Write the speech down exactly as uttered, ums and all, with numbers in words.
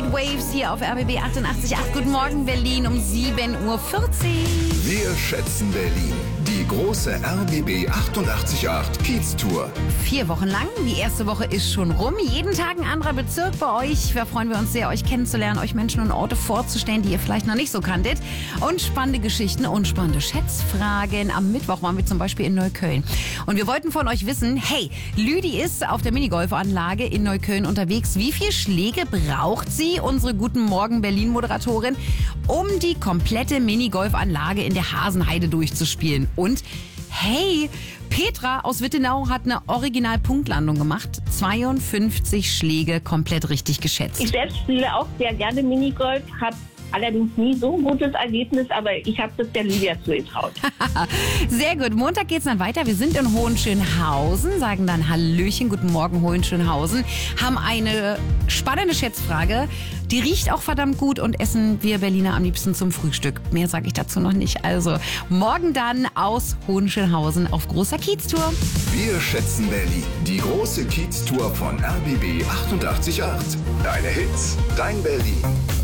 Waves hier auf R B B achtundachtzig Komma acht. Guten Morgen Berlin um sieben Uhr vierzig. Wir schätzen Berlin. Die große R B B achtundachtzig Komma acht Kiez-Tour. Vier Wochen lang. Die erste Woche ist schon rum. Jeden Tag ein anderer Bezirk bei euch. Da freuen wir uns sehr, euch kennenzulernen, euch Menschen und Orte vorzustellen, die ihr vielleicht noch nicht so kanntet. Und spannende Geschichten und spannende Schätzfragen. Am Mittwoch waren wir zum Beispiel in Neukölln. Und wir wollten von euch wissen, hey, Lüdi ist auf der Minigolfanlage in Neukölln unterwegs. Wie viele Schläge braucht sie, unsere Guten Morgen Berlin-Moderatorin, um die komplette Minigolfanlage in der Hasenheide durchzuspielen? Und hey, Petra aus Wittenau hat eine Original-Punktlandung gemacht. zweiundfünfzig Schläge komplett richtig geschätzt. Ich selbst spiele auch sehr gerne Minigolf, habe allerdings nie so ein gutes Ergebnis, aber ich habe das der Lydia zugetraut. Sehr gut. Montag geht's dann weiter. Wir sind in Hohenschönhausen, sagen dann Hallöchen, guten Morgen Hohenschönhausen, haben eine spannende Schätzfrage. Die riecht auch verdammt gut und essen wir Berliner am liebsten zum Frühstück. Mehr sage ich dazu noch nicht. Also morgen dann aus Hohenschönhausen auf großer Kiez-Tour. Wir schätzen Berlin. Die große Kiez-Tour von R B B achtundachtzig Komma acht. Deine Hits, dein Berlin.